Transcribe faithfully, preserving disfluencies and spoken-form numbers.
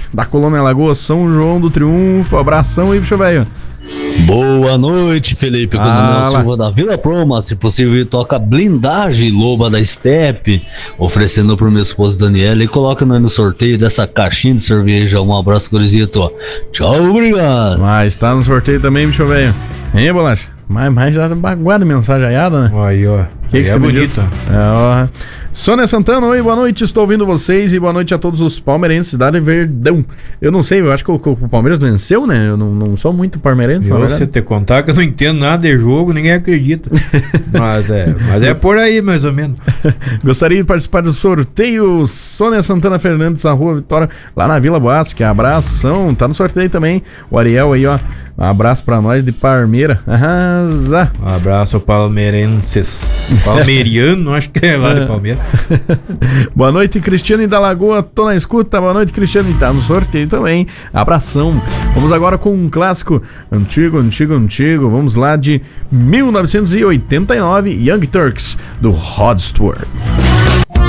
da Colônia Lagoa, São João do Triunfo. Abração aí, bicho velho. Boa noite, Felipe. Coronel Silva da Vila Proma. Se possível, toca Blindagem Loba da Steppe, oferecendo pro meu esposo Daniela. E coloca no sorteio dessa caixinha de cerveja. Um abraço, Corizito. Tchau, obrigado. Mas tá no sorteio também, bicho velho. Hein, Bolacha? Mas, mas já baguada mensageiada, né? Aí, ó. Que que é bonito. É, ó. Sônia Santana, oi, boa noite, estou ouvindo vocês e boa noite a todos os palmeirenses da Verdão. Eu não sei, eu acho que o, o Palmeiras venceu, né? Eu não, não sou muito palmeirense. E você te contar que eu não entendo nada de jogo, ninguém acredita. mas, é, mas é por aí, mais ou menos. Gostaria de participar do sorteio. Sônia Santana Fernandes, na Rua Vitória, lá na Vila Boasque. Abração, tá no sorteio também. O Ariel aí, ó. Um abraço pra nós de Parmeira. Arrasa. Um abraço palmeirenses. Palmeiriano, acho que é lá de Palmeiras. Boa noite, Cristiane da Lagoa. Tô na escuta. Boa noite, Cristiane. Tá no sorteio também. Abração. Vamos agora com um clássico antigo, antigo, antigo. Vamos lá de mil novecentos e oitenta e nove, Young Turks, do Rod Stewart.